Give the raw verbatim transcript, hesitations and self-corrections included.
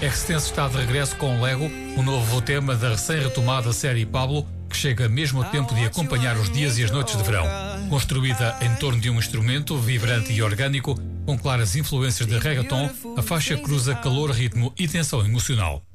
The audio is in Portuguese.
Existence está de regresso com Lego, o novo tema da recém-retomada série Pablo, que chega mesmo a tempo de acompanhar os dias e as noites de verão. Construída em torno de um instrumento vibrante e orgânico, com claras influências de reggaeton, a faixa cruza calor, ritmo e tensão emocional.